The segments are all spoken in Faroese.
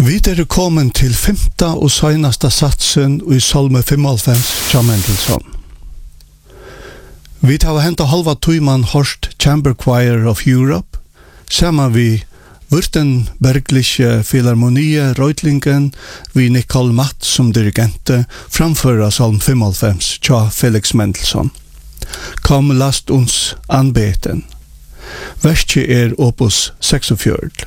Vi kommen til 5. og seneste satsen i Salme 95 fra Mendelssohn. Vi har hentet halva tøyman Horst Chamber Choir of Europe, sammen vi Württembergliche Philharmonie Reutlingen, vi Nicole Matt som dirigente, framfører Salm 95 fra Felix Mendelssohn. Kom, last uns anbeten. Verset opus 46.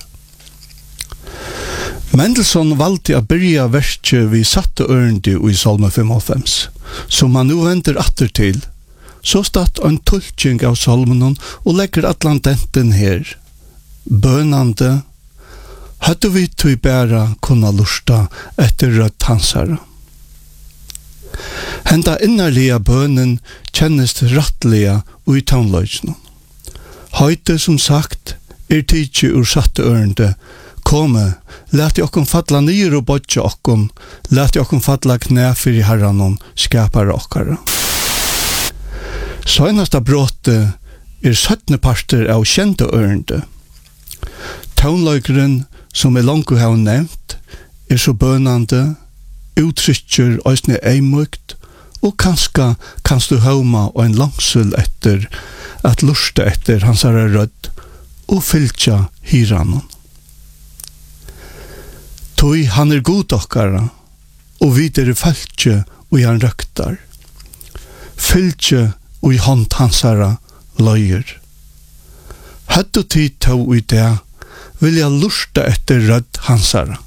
Mendelssohn valgte å byrja verset vi satte ørende i Salme 95, som han nu vender atter til. Så statt en tolkning av salmen og legger atlantenten her. Bønande, hadde vi til bæra kunna lusta etter rødt hansara. Henda innerlige bønen kjennes rattlige og i tannløsene. Høyte som sagt tidsi ur satte ørende. Komme, lät jag okkom falla nyr og bodja okkom, lät jag okkom falla knä fyrir herranon, skapar okkara. Søgnasta bråte søttne parter av kjente ørende. Tonløykeren, som langt har nevnt, så bønande, uttrykker òsne eimukt, og kanska kanst du hauma og en langsul etter at lusta etter hans er rødd, og fyltja hiranon. Toi han god okkara, og videre fyltje og han røktar. Fyltje og i hånd hansara løyer. Høtt og tid tog i det, vil jeg lusta etter rødd hansara.